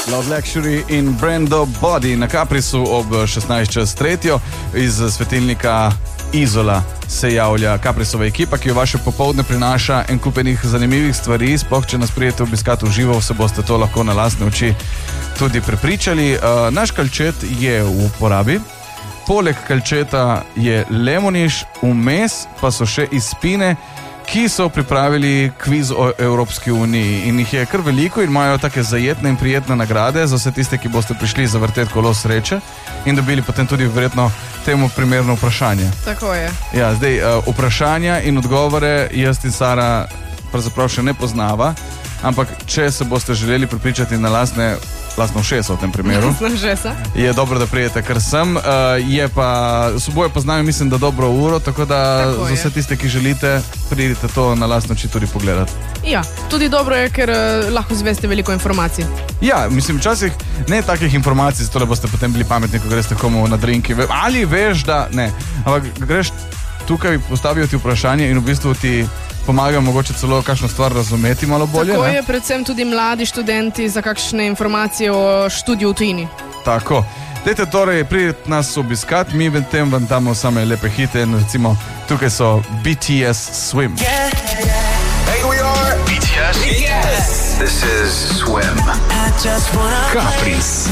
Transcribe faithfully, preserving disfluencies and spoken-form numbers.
Love Luxury in Brando Body na Caprisu ob šestnajst čez tretjo. Iz svetilnika Izola se javlja Caprisova ekipa, ki jo vaše popoldne prinaša en kupenih zanimivih stvari. Sploh, če nas prijete obiskati v živo, se boste to lahko na lastne oči tudi prepričali. Uh, naš kalčet je v uporabi. Poleg kalčeta je lemoniš, vmes pa so še izpine, ki so pripravili kviz o Evropski uniji in jih je kar veliko in imajo take zajetne in prijetne nagrade za vse tiste, ki boste prišli zavrteti kolo sreče in dobili potem tudi verjetno temu primerno vprašanje. Tako je. Ja, zdaj, uh, vprašanja in odgovore jaz in Sara pravzaprav še ne poznava, ampak če se boste želeli pripričati na lastne lastno všesa v tem primeru. Je dobro, da prijete kar sem. Uh, je pa, soboje poznajo, mislim, da dobro uro, tako da tako za vse tiste, ki želite, pridite to na lastno oči tudi pogledati. Ja, tudi dobro je, ker uh, lahko zveste veliko informacij. Ja, mislim, včasih ne takih informacij, zato da boste potem bili pametni, ko greste komu na drinki. Ali veš, da ne. Ampak greš tukaj, postavijo ti vprašanje in v bistvu ti pomagajo mogoče celo kakšno stvar razumeti malo bolje. Tako ne? je, predvsem tudi mladi študenti za kakšne informacije o študiju v tujini. Tako. Dajte torej, pridite nas obiskat, mi v tem vam damo same lepe hite in recimo tukaj so B T S Swim. Yeah, yeah. Hey, we are B T S. Yes. This is Swim. I just wanna Capris.